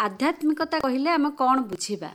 आध्यात्मिकता कहले आम कौन बुझिबा?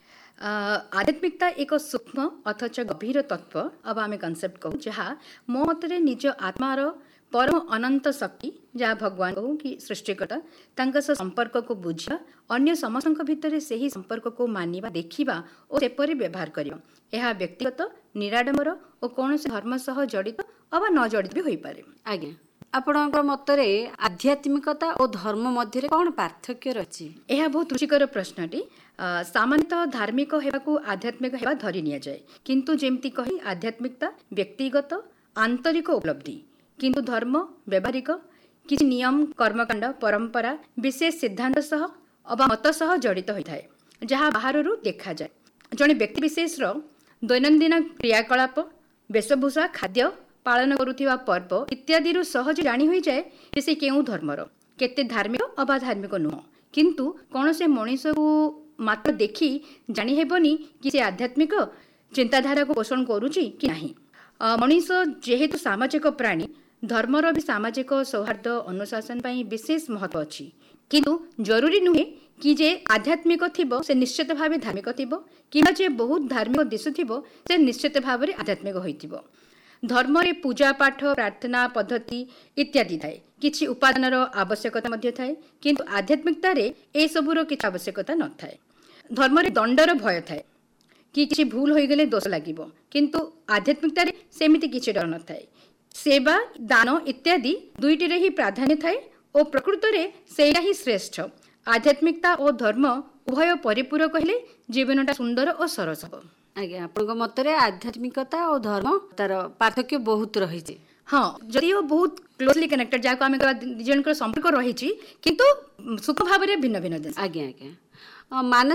आध्यात्मिकता एक सूक्ष्म अथच गभीर तत्व अब आम कनसेप्ट कहू जहाँ मो मतरे निज आत्मार परम अनंत शक्ति जहाँ भगवान कहू कि सृष्टिकर्ता तांका सह संपर्क को बुझा अन्य समस्त भितर से ही संपर्क को मानिबा देखिबा और सेपरी व्यवहार करियो। यह व्यक्तिगत निराडंबर और कौन से धर्म सह जड़ित अबा न जड़ित भी होई पारे। आज्ञा आपणकर मतरे आध्यात्मिकता और धर्म मध्य कौन पार्थक्य रही? यह बहुत रुचिकर प्रश्नटी। सामान्यतः धार्मिक हेबाकू आध्यात्मिक हेबा धरी निया जाए, किंतु जेमती कही आध्यात्मिकता व्यक्तिगत आंतरिक उपलब्धि, किंतु धर्म व्यवहारिक किसी नियम कर्मकांड परंपरा विशेष सिद्धांत सह अबा मत सह जड़ित होता है जहाँ बाहर देखा जाए। जड़े व्यक्ति विशेष दैनंदिन क्रियाकलाप वेशभूषा खाद्य पालन करुथिबा पर्व इत्यादि सहज जानी हो जाए कि से केउ धर्मर केते धार्मिक अबा धार्मिक नुह, किंतु कौन से मनीष को मात्र देखी जानी हेबनी कि से आध्यात्मिक चिंताधारा को पोषण करुची कि नाही। मनीष जेहेतु सामाजिक प्राणी धर्मर भी सामाजिक सौहार्द अनुशासन पाई विशेष महत्व अच्छी, किंतु जरूरी नुहे कि जे आध्यात्मिक थिबो से निश्चित भाव धार्मिक थिबो किबा जे बहुत धार्मिक दिसुथिबो से निश्चित भाव आध्यात्मिक होइथिबो। धर्म रे पूजा पाठ प्रार्थना पद्धति इत्यादि थाए, किछि उपादानर आवश्यकता मध्य थाए, किंतु आध्यात्मिकता रे ए सबुर किछि आवश्यकता न थाए। धर्म रे दंडर भय थाए कि किछि भूल होई गेले दोष लागिबो, किंतु आध्यात्मिकता रे सेमिति किछि डर न थाए। सेवा दान इत्यादि दुईटी रे ही प्राधान्य थाए और प्रकृत रे सेया ही श्रेष्ठ। आध्यात्मिकता और धर्म उभय परिपूरक हेले जीवनटा सुंदर और सरस हो। आज्ञा आपन मतरे आध्यात्मिकता और धर्म तार पार्थक्य बहुत रही? हाँ, जदिओ बहुत क्लोजली कनेक्टेड जहाँ आम दिजन संपर्क रही, किंतु सुख भाव भिन्न भिन्न। आज्ञा आज्ञा मान